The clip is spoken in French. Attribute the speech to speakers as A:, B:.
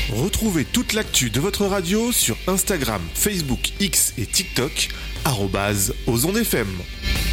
A: Retrouvez toute l'actu de votre radio sur Instagram, Facebook, X et TikTok, @osondefm.